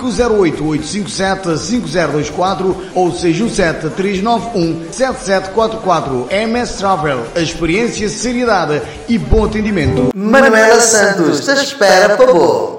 508-857-5024 ou 617-391-7744. MS Travel, a experiência, seriedade e bom atendimento. Manuela Santos te espera para boa.